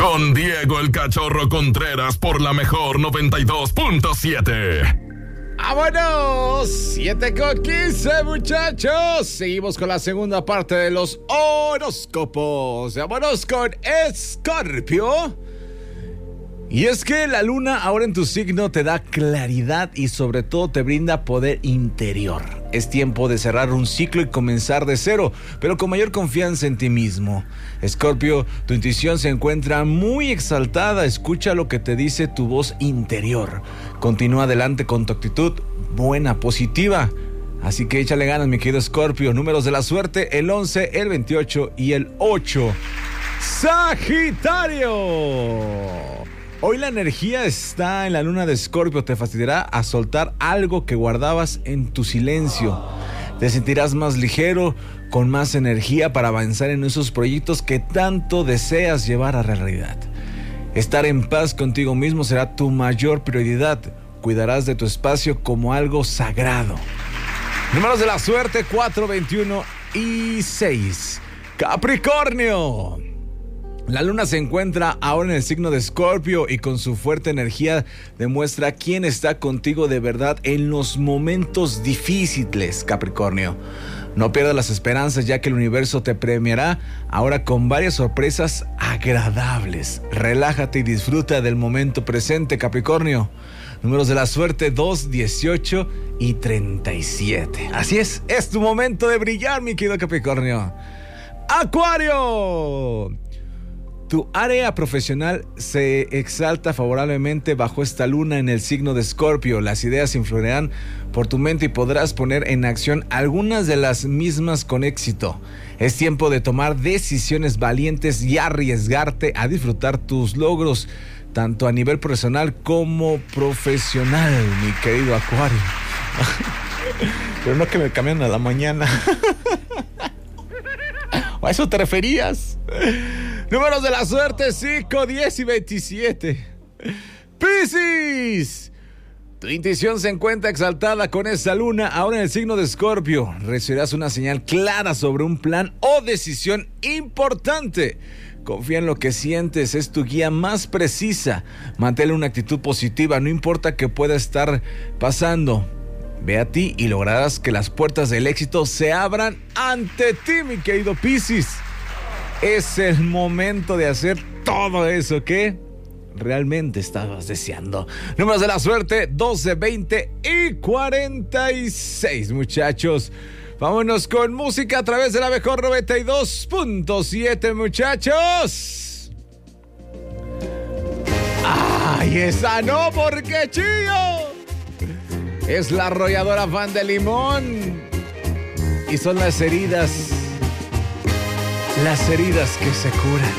Con Diego el Cachorro Contreras por la mejor 92.7. ¡Vámonos! 7:15, muchachos. Seguimos con la segunda parte de los horóscopos. Vámonos con Escorpio. Y es que la luna ahora en tu signo te da claridad y sobre todo te brinda poder interior. Es tiempo de cerrar un ciclo y comenzar de cero, pero con mayor confianza en ti mismo. Escorpio, tu intuición se encuentra muy exaltada. Escucha lo que te dice tu voz interior. Continúa adelante con tu actitud buena, positiva. Así que échale ganas, mi querido Escorpio. Números de la suerte: el 11, el 28 y el 8. Sagitario. Hoy la energía está en la luna de Escorpio. Te facilitará a soltar algo que guardabas en tu silencio. Te sentirás más ligero, con más energía para avanzar en esos proyectos que tanto deseas llevar a realidad. Estar en paz contigo mismo será tu mayor prioridad. Cuidarás de tu espacio como algo sagrado. Números de la suerte: 4, 21 y 6. Capricornio. La luna se encuentra ahora en el signo de Escorpio y con su fuerte energía demuestra quién está contigo de verdad en los momentos difíciles, Capricornio. No pierdas las esperanzas, ya que el universo te premiará ahora con varias sorpresas agradables. Relájate y disfruta del momento presente, Capricornio. Números de la suerte: 2, 18 y 37. Así es tu momento de brillar, mi querido Capricornio. Acuario. Tu área profesional se exalta favorablemente bajo esta luna en el signo de Escorpio. Las ideas influirán por tu mente y podrás poner en acción algunas de las mismas con éxito. Es tiempo de tomar decisiones valientes y arriesgarte a disfrutar tus logros, tanto a nivel personal como profesional, mi querido Acuario. Pero no que me cambien a la mañana. ¿A eso te referías? Números de la suerte: 5, 10 y 27. ¡Piscis! Tu intuición se encuentra exaltada con esta luna ahora en el signo de Escorpio. Recibirás una señal clara sobre un plan o decisión importante. Confía en lo que sientes, es tu guía más precisa. Mantén una actitud positiva, no importa qué pueda estar pasando. Ve a ti y lograrás que las puertas del éxito se abran ante ti, mi querido Piscis. Es el momento de hacer todo eso que realmente estabas deseando. Números de la suerte: 12, 20 y 46, muchachos. Vámonos con música a través de la mejor 92.7, muchachos. ¡Ay, esa no, porque chillo! Es la arrolladora Van de Limón. Y son las heridas que se curan.